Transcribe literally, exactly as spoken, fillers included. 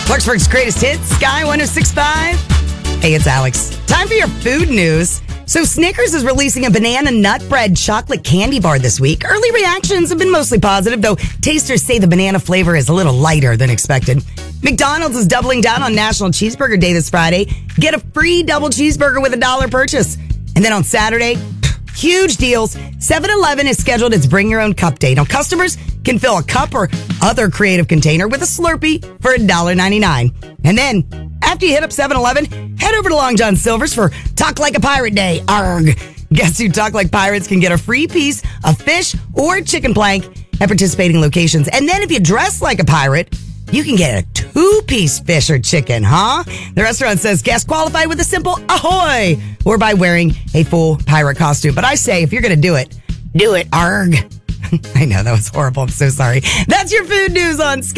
Clarksburg's greatest hits, Sky one oh six point five. Hey, it's Alex. Time for your food news. So Snickers is releasing a banana nut bread chocolate candy bar this week. Early reactions have been mostly positive, though tasters say the banana flavor is a little lighter than expected. McDonald's is doubling down on National Cheeseburger Day this Friday. Get a free double cheeseburger with a dollar purchase. And then on Saturday, huge deals. seven eleven has scheduled its Bring Your Own Cup Day. Now, customers can fill a cup or other creative container with a Slurpee for one dollar ninety-nine. And then, after you hit up seven eleven, head over to Long John Silver's for Talk Like a Pirate Day. Arg! Guests who talk like pirates can get a free piece of fish or chicken plank at participating locations. And then if you dress like a pirate, you can get a two-piece fish or chicken, huh? The restaurant says guests qualify with a simple ahoy or by wearing a full pirate costume. But I say, if you're going to do it, do it, arg. I know, that was horrible. I'm so sorry. That's your food news on Sky.